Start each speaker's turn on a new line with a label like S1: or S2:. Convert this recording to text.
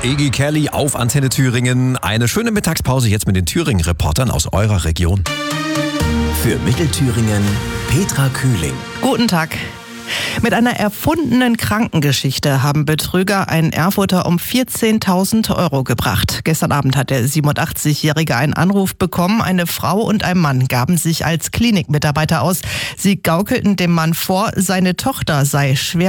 S1: Iggy Kelly auf Antenne Thüringen. Eine schöne Mittagspause jetzt mit den Thüringen-Reportern aus eurer Region.
S2: Für Mittelthüringen Petra Kühling.
S3: Guten Tag. Mit einer erfundenen Krankengeschichte haben Betrüger einen Erfurter um 14.000 € gebracht. Gestern Abend hat der 87-Jährige einen Anruf bekommen. Eine Frau und ein Mann gaben sich als Klinikmitarbeiter aus. Sie gaukelten dem Mann vor, seine Tochter sei schwer